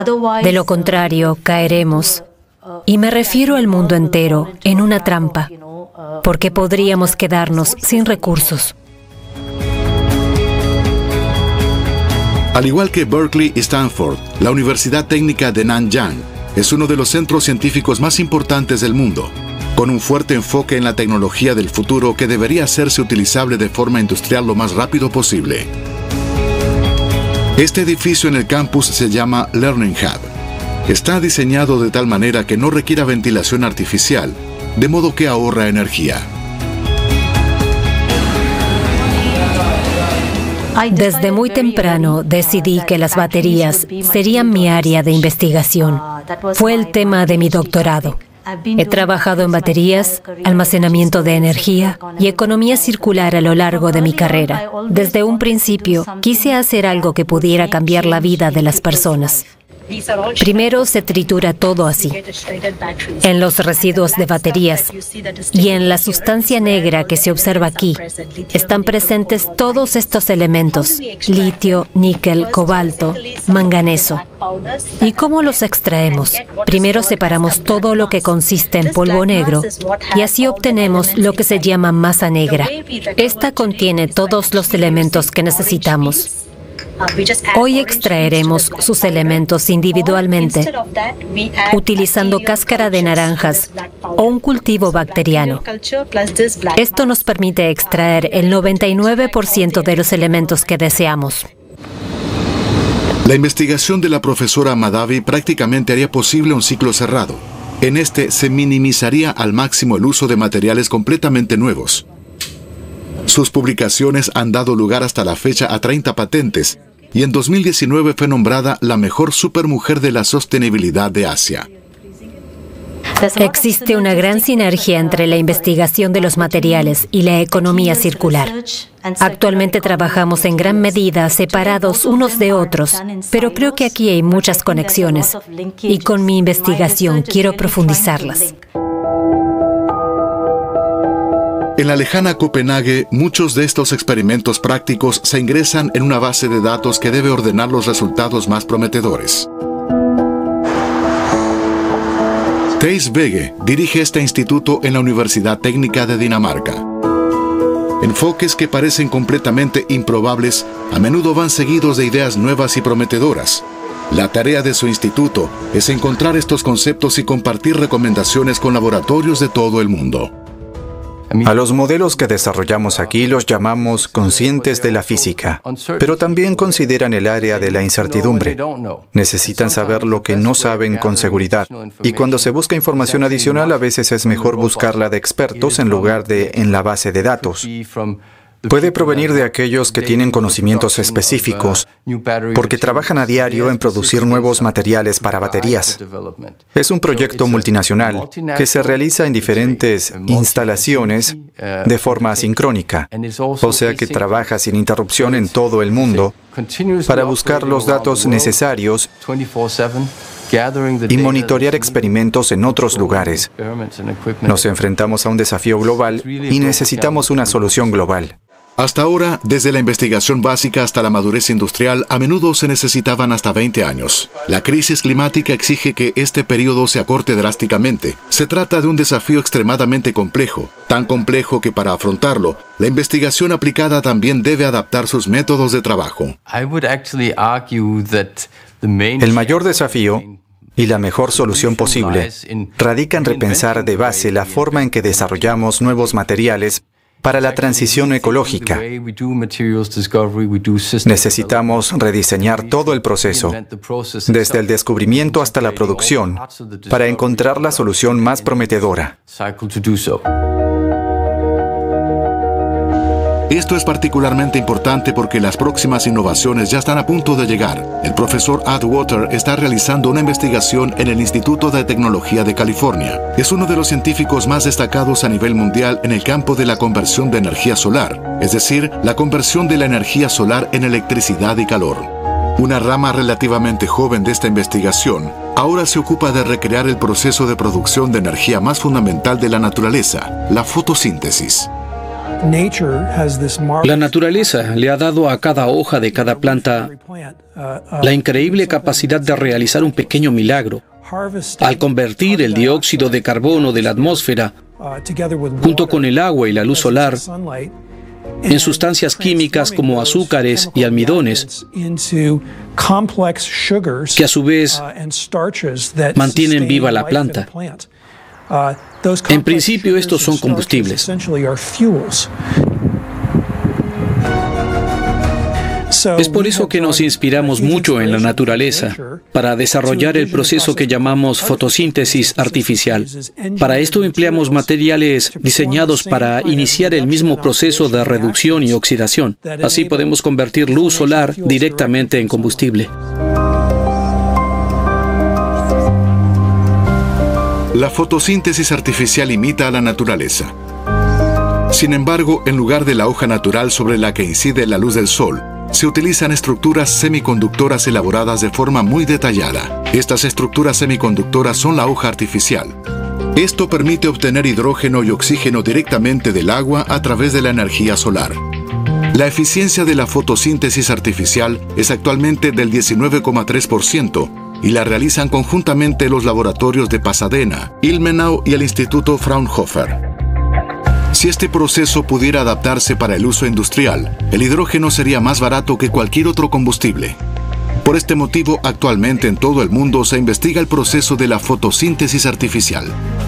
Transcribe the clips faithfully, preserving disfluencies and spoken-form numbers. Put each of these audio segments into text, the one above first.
De lo contrario, caeremos. Y me refiero al mundo entero, en una trampa, porque podríamos quedarnos sin recursos. Al igual que Berkeley y Stanford, la Universidad Técnica de Nanyang es uno de los centros científicos más importantes del mundo, con un fuerte enfoque en la tecnología del futuro que debería hacerse utilizable de forma industrial lo más rápido posible. Este edificio en el campus se llama Learning Hub. Está diseñado de tal manera que no requiera ventilación artificial, de modo que ahorra energía. Desde muy temprano decidí que las baterías serían mi área de investigación. Fue el tema de mi doctorado. He trabajado en baterías, almacenamiento de energía y economía circular a lo largo de mi carrera. Desde un principio, quise hacer algo que pudiera cambiar la vida de las personas. Primero se tritura todo así, en los residuos de baterías y en la sustancia negra que se observa aquí. Están presentes todos estos elementos: litio, níquel, cobalto, manganeso. ¿Y cómo los extraemos? Primero separamos todo lo que consiste en polvo negro y así obtenemos lo que se llama masa negra. Esta contiene todos los elementos que necesitamos. Hoy extraeremos sus elementos individualmente, utilizando cáscara de naranjas o un cultivo bacteriano. Esto nos permite extraer el noventa y nueve por ciento de los elementos que deseamos. La investigación de la profesora Mahdavi prácticamente haría posible un ciclo cerrado. En este se minimizaría al máximo el uso de materiales completamente nuevos. Sus publicaciones han dado lugar hasta la fecha a treinta patentes, y en dos mil diecinueve fue nombrada la mejor supermujer de la sostenibilidad de Asia. Existe una gran sinergia entre la investigación de los materiales y la economía circular. Actualmente trabajamos en gran medida separados unos de otros, pero creo que aquí hay muchas conexiones, y con mi investigación quiero profundizarlas. En la lejana Copenhague, muchos de estos experimentos prácticos se ingresan en una base de datos que debe ordenar los resultados más prometedores. Theis Wegge dirige este instituto en la Universidad Técnica de Dinamarca. Enfoques que parecen completamente improbables a menudo van seguidos de ideas nuevas y prometedoras. La tarea de su instituto es encontrar estos conceptos y compartir recomendaciones con laboratorios de todo el mundo. A los modelos que desarrollamos aquí los llamamos conscientes de la física, pero también consideran el área de la incertidumbre. Necesitan saber lo que no saben con seguridad, y cuando se busca información adicional a veces es mejor buscarla de expertos en lugar de en la base de datos. Puede provenir de aquellos que tienen conocimientos específicos, porque trabajan a diario en producir nuevos materiales para baterías. Es un proyecto multinacional que se realiza en diferentes instalaciones de forma asincrónica, o sea que trabaja sin interrupción en todo el mundo para buscar los datos necesarios y monitorear experimentos en otros lugares. Nos enfrentamos a un desafío global y necesitamos una solución global. Hasta ahora, desde la investigación básica hasta la madurez industrial, a menudo se necesitaban hasta veinte años. La crisis climática exige que este periodo se acorte drásticamente. Se trata de un desafío extremadamente complejo, tan complejo que para afrontarlo, la investigación aplicada también debe adaptar sus métodos de trabajo. El mayor desafío y la mejor solución posible radica en repensar de base la forma en que desarrollamos nuevos materiales para la transición ecológica. Necesitamos rediseñar todo el proceso, desde el descubrimiento hasta la producción, para encontrar la solución más prometedora. Esto es particularmente importante porque las próximas innovaciones ya están a punto de llegar. El profesor Atwater está realizando una investigación en el Instituto de Tecnología de California. Es uno de los científicos más destacados a nivel mundial en el campo de la conversión de energía solar, es decir, la conversión de la energía solar en electricidad y calor. Una rama relativamente joven de esta investigación ahora se ocupa de recrear el proceso de producción de energía más fundamental de la naturaleza, la fotosíntesis. La naturaleza le ha dado a cada hoja de cada planta la increíble capacidad de realizar un pequeño milagro al convertir el dióxido de carbono de la atmósfera, junto con el agua y la luz solar, en sustancias químicas como azúcares y almidones, que a su vez mantienen viva la planta. En principio, estos son combustibles. Es por eso que nos inspiramos mucho en la naturaleza para desarrollar el proceso que llamamos fotosíntesis artificial. Para esto empleamos materiales diseñados para iniciar el mismo proceso de reducción y oxidación. Así podemos convertir luz solar directamente en combustible. La fotosíntesis artificial imita a la naturaleza. Sin embargo, en lugar de la hoja natural sobre la que incide la luz del sol, se utilizan estructuras semiconductoras elaboradas de forma muy detallada. Estas estructuras semiconductoras son la hoja artificial. Esto permite obtener hidrógeno y oxígeno directamente del agua a través de la energía solar. La eficiencia de la fotosíntesis artificial es actualmente del diecinueve coma tres por ciento y la realizan conjuntamente los laboratorios de Pasadena, Ilmenau y el Instituto Fraunhofer. Si este proceso pudiera adaptarse para el uso industrial, el hidrógeno sería más barato que cualquier otro combustible. Por este motivo, actualmente en todo el mundo se investiga el proceso de la fotosíntesis artificial.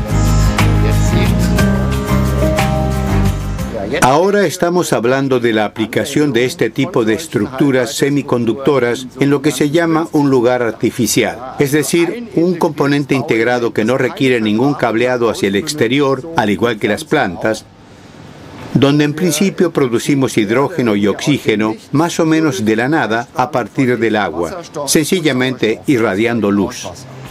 Ahora estamos hablando de la aplicación de este tipo de estructuras semiconductoras en lo que se llama un lugar artificial, es decir, un componente integrado que no requiere ningún cableado hacia el exterior, al igual que las plantas, donde en principio producimos hidrógeno y oxígeno más o menos de la nada a partir del agua, sencillamente irradiando luz.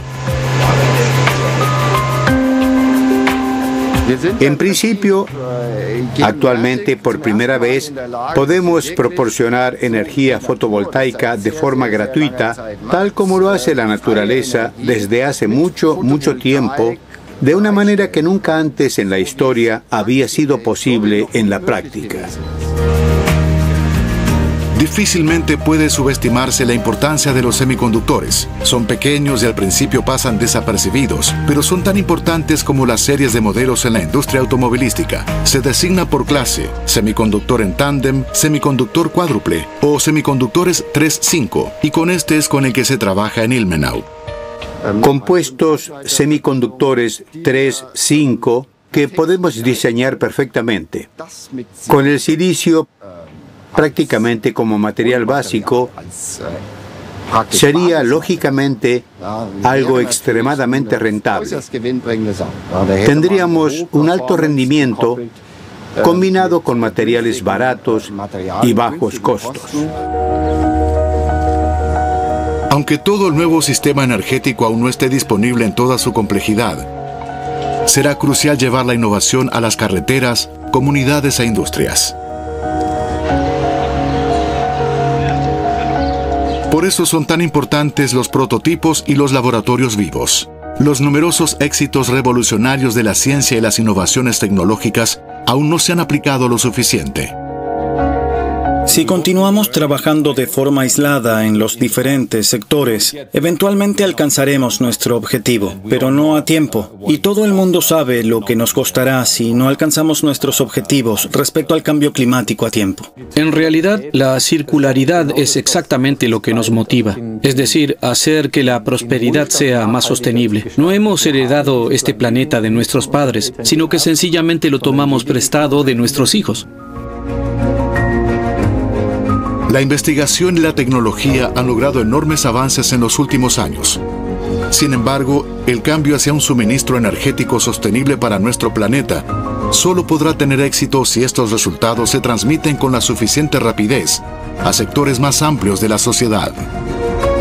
En principio, actualmente por primera vez podemos proporcionar energía fotovoltaica de forma gratuita, tal como lo hace la naturaleza desde hace mucho, mucho tiempo, de una manera que nunca antes en la historia había sido posible en la práctica. Difícilmente puede subestimarse la importancia de los semiconductores. Son pequeños y al principio pasan desapercibidos, pero son tan importantes como las series de modelos en la industria automovilística. Se designa por clase, semiconductor en tándem, semiconductor cuádruple o semiconductores tres cinco, y con este es con el que se trabaja en Ilmenau. Compuestos semiconductores tres cinco que podemos diseñar perfectamente. Con el silicio prácticamente como material básico, sería lógicamente algo extremadamente rentable. Tendríamos un alto rendimiento combinado con materiales baratos y bajos costos. Aunque todo el nuevo sistema energético aún no esté disponible en toda su complejidad, será crucial llevar la innovación a las carreteras, comunidades e industrias. Por eso son tan importantes los prototipos y los laboratorios vivos. Los numerosos éxitos revolucionarios de la ciencia y las innovaciones tecnológicas aún no se han aplicado lo suficiente. Si continuamos trabajando de forma aislada en los diferentes sectores, eventualmente alcanzaremos nuestro objetivo, pero no a tiempo. Y todo el mundo sabe lo que nos costará si no alcanzamos nuestros objetivos respecto al cambio climático a tiempo. En realidad, la circularidad es exactamente lo que nos motiva, es decir, hacer que la prosperidad sea más sostenible. No hemos heredado este planeta de nuestros padres, sino que sencillamente lo tomamos prestado de nuestros hijos. La investigación y la tecnología han logrado enormes avances en los últimos años. Sin embargo, el cambio hacia un suministro energético sostenible para nuestro planeta solo podrá tener éxito si estos resultados se transmiten con la suficiente rapidez a sectores más amplios de la sociedad.